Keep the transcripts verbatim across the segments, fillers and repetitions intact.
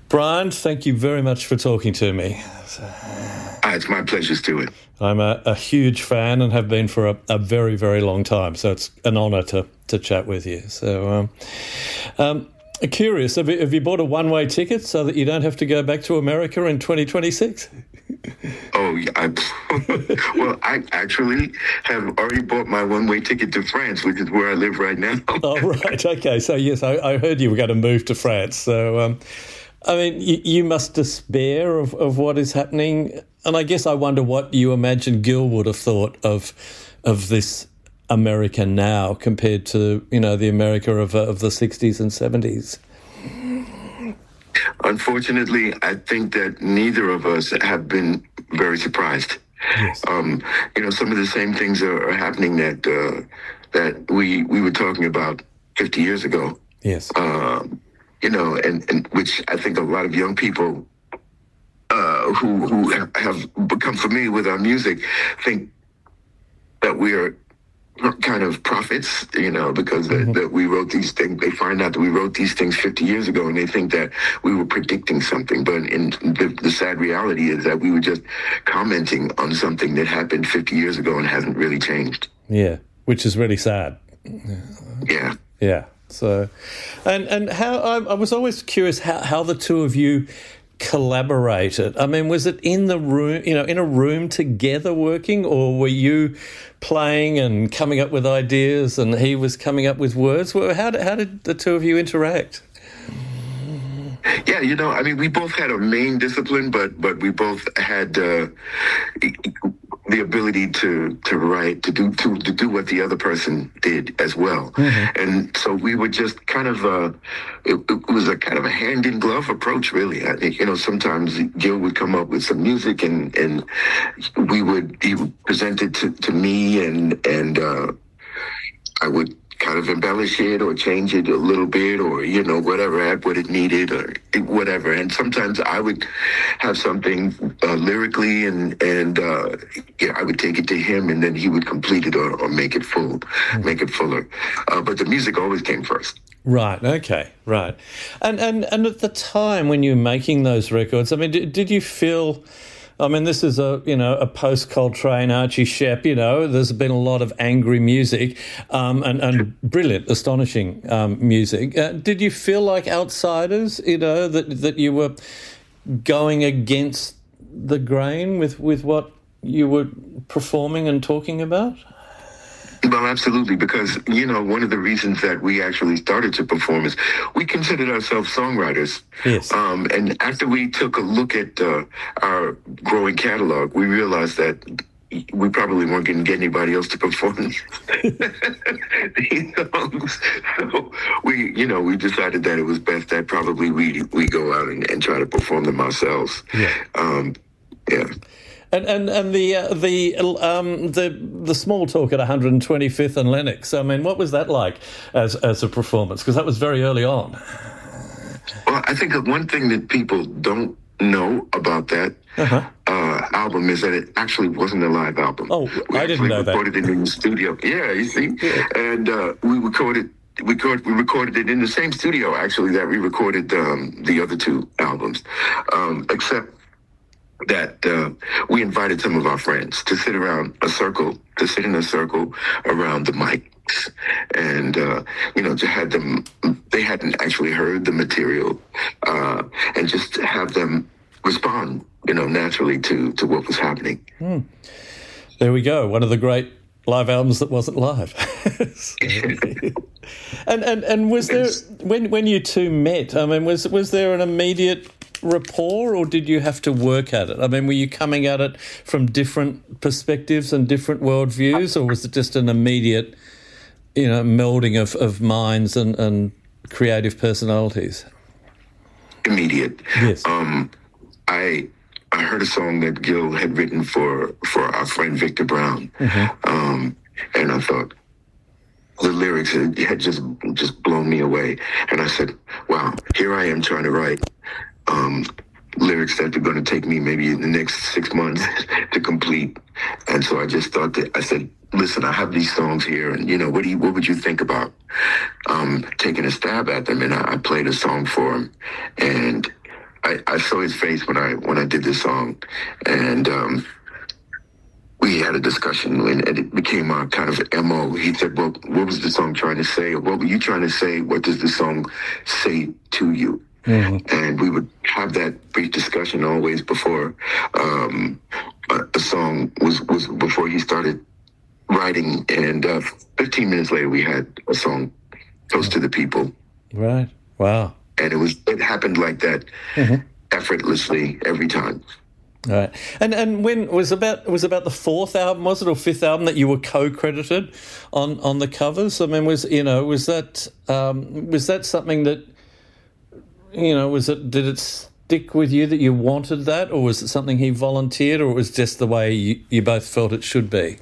Brian, thank you very much for talking to me. Uh, it's my pleasure, Stuart. I'm a, a huge fan and have been for a, a very, very long time, so it's an honour to, to chat with you. So, um, um, curious, have you, have you bought a one-way ticket so that you don't have to go back to America in twenty twenty-six? Oh, yeah. I, well, I actually have already bought my one-way ticket to France, which is where I live right now. Oh, right. Okay. So, yes, I, I heard you were going to move to France. So, um, I mean, you, you must despair of, of what is happening. And I guess I wonder what you imagine Gil would have thought of of this America now compared to, you know, the America of, of the sixties and seventies. Unfortunately, I think that neither of us have been very surprised. Yes. Um, you know, some of the same things are, are happening that uh, that we we were talking about fifty years ago. Yes. Um, you know, and, and which I think a lot of young people uh, who who have become familiar with our music think that we are kind of prophets, you know, because mm-hmm. that, that we wrote these things. They find out that we wrote these things fifty years ago, and they think that we were predicting something. But in the, the sad reality is that we were just commenting on something that happened fifty years ago and hasn't really changed. Yeah, which is really sad. Yeah. Yeah. So, and and how I, I was always curious how, how the two of you collaborated. I mean, was it in the room, you know, in a room together working, or were you playing and coming up with ideas and he was coming up with words? Well, how did, how did the two of you interact? Yeah, you know, I mean, we both had a main discipline, but but we both had uh, the ability to to write, to do to, to do what the other person did as well. Mm-hmm. And so we would just kind of, uh, it, it was a kind of a hand-in-glove approach, really. I think, you know, sometimes Gil would come up with some music and, and we would, he would present it to, to me and, and uh, I would kind of embellish it or change it a little bit or, you know, whatever, add what it needed or whatever. And sometimes I would have something uh, lyrically and, and uh, yeah, I would take it to him and then he would complete it or, or make it full, mm-hmm. make it fuller. Uh, but the music always came first. Right. Okay. Right. And, and, and at the time when you were making those records, I mean, did, did you feel... I mean, this is a, you know, a post-Coltrane, Archie Shepp, you know, there's been a lot of angry music um, and, and brilliant, astonishing um, music. Uh, did you feel like outsiders, you know, that that you were going against the grain with, with what you were performing and talking about? Well, absolutely, because, you know, one of the reasons that we actually started to perform is we considered ourselves songwriters. Yes. Um, and after we took a look at uh, our growing catalog, we realized that we probably weren't going to get anybody else to perform these songs. So we, you know, we decided that it was best that probably we we go out and, and try to perform them ourselves. Yeah. Um, yeah. And and and the uh, the um the the small talk at one hundred twenty-fifth and Lenox. I mean, what was that like as as a performance? Because that was very early on. Well, I think that one thing that people don't know about that uh-huh. uh, album is that it actually wasn't a live album. Oh, we I didn't know that. We recorded it in the studio. Yeah, you see, yeah. and uh, we recorded. We recorded, we recorded it in the same studio actually that we recorded um, the other two albums, um, except. that uh, we invited some of our friends to sit around a circle, to sit in a circle around the mics. And, uh, you know, to have them, they hadn't actually heard the material, uh, and just have them respond, you know, naturally to, to what was happening. Mm. There we go. One of the great live albums that wasn't live. and, and, and was there, when, when you two met, I mean, was, was there an immediate rapport, or did you have to work at it? I mean, were you coming at it from different perspectives and different worldviews, or was it just an immediate, you know, melding of, of minds and, and creative personalities? Immediate. Yes. Um, I I heard a song that Gil had written for for our friend Victor Brown, mm-hmm. um, and I thought the lyrics had just just blown me away, and I said, "Wow, here I am trying to write." Um, lyrics that are going to take me maybe in the next six months to complete. And so I just thought that, I said, listen, I have these songs here, and, you know, what do you, what would you think about um, taking a stab at them? And I, I played a song for him, and I, I saw his face when I when I did this song, and um, we had a discussion, and, and it became our kind of M O. He said, "Well, what was the song trying to say? Or what were you trying to say? What does the song say to you?" Mm-hmm. And we would have that brief discussion always before um, a, a song was, was before he started writing. And uh, fifteen minutes later, we had a song, "Toast to the People." Right. Wow. And it was it happened like that, mm-hmm. effortlessly every time. Right. And and when it was about it was about the fourth album, was it, or fifth album that you were co-credited on, on the covers? I mean, was you know was that um, was that something that you know was it did it stick with you that you wanted that, or was it something he volunteered, or it was just the way you, you both felt it should be?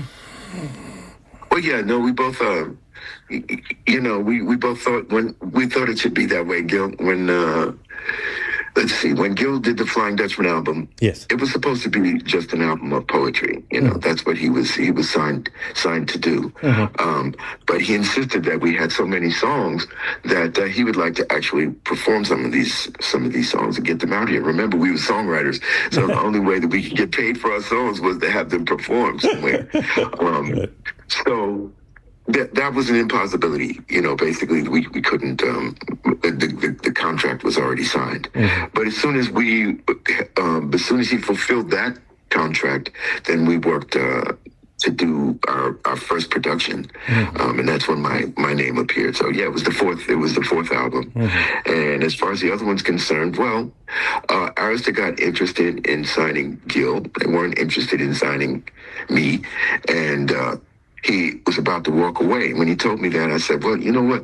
Well, yeah, no, we both. Uh, You know, we, we both thought when we thought it should be that way, Gil. When uh, let's see, when Gil did the Flying Dutchman album, yes, it was supposed to be just an album of poetry. You know, mm-hmm. that's what he was he was signed signed to do. Mm-hmm. Um, but he insisted that we had so many songs that uh, he would like to actually perform some of these some of these songs and get them out here. Remember, we were songwriters, so the only way that we could get paid for our songs was to have them performed somewhere. Um, so. That that was an impossibility, you know. Basically, we we couldn't. Um, the, the the contract was already signed, mm-hmm. but as soon as we, um, as soon as he fulfilled that contract, then we worked uh, to do our, our first production, mm-hmm. um, and that's when my, my name appeared. So yeah, it was the fourth. It was the fourth album, mm-hmm. and as far as the other one's concerned, well, uh, Arista got interested in signing Gil. They weren't interested in signing me, and. Uh, He was about to walk away. When he told me that, I said, well, you know what?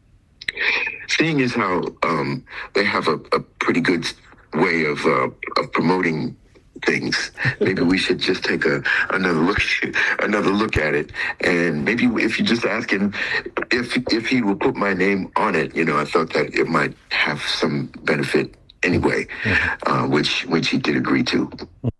Seeing as how um, they have a, a pretty good way of uh, of promoting things, maybe we should just take a another look another look at it. And maybe if you just ask him if if he will put my name on it, you know, I thought that it might have some benefit anyway, uh, which which he did agree to.